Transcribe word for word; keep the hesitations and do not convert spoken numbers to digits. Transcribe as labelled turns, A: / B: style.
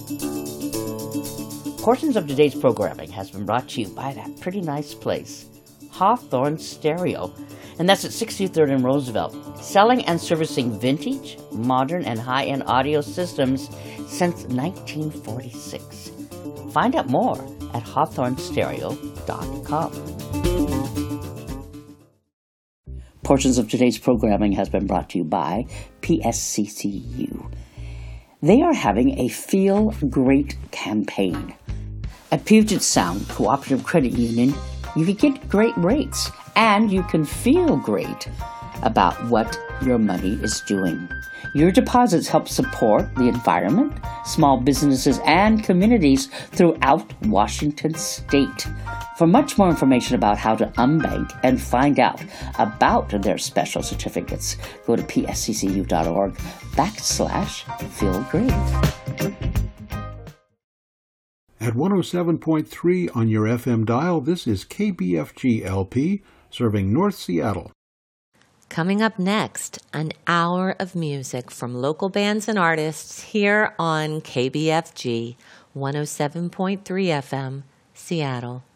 A: Portions of today's programming has been brought to you by that pretty nice place, Hawthorne Stereo, and that's at sixty-third and Roosevelt, selling and servicing vintage, modern, and high-end audio systems since nineteen forty-six. Find out more at hawthorne stereo dot com. Portions of today's programming has been brought to you by P S C C U. They are having a Feel Great campaign. At Puget Sound Cooperative Credit Union, you can get great rates and you can feel great about what your money is doing. Your deposits help support the environment, small businesses, and communities throughout Washington State. For much more information about how to unbank and find out about their special certificates, go to psccu.org backslash feel great.
B: At one oh seven point three on your F M dial, this is K B F G L P, serving North Seattle.
C: Coming up next, an hour of music from local bands and artists here on K B F G one oh seven point three F M, Seattle.